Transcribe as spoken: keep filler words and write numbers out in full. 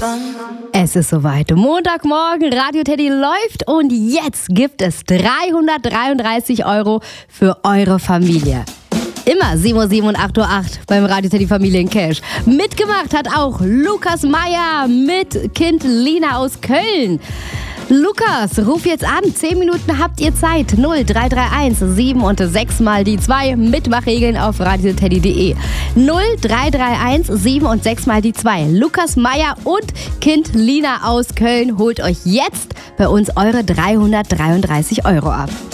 Es ist soweit. Montagmorgen, Radio Teddy läuft und jetzt gibt es dreihundertdreiunddreißig Euro für eure Familie. Immer sieben Uhr sieben und acht Uhr acht beim Radio Teddy Familiencash. Mitgemacht hat auch Lukas Meyer mit Kind Lina aus Köln. Lukas, ruf jetzt an. zehn Minuten habt ihr Zeit. null drei drei eins sieben und sechs mal die zwei. Mitmachregeln auf radio teddy punkt de. null drei drei eins sieben und sechs mal die zwei. Lukas Meyer und Kind Lina aus Köln holt euch jetzt bei uns eure dreihundertdreiunddreißig Euro ab.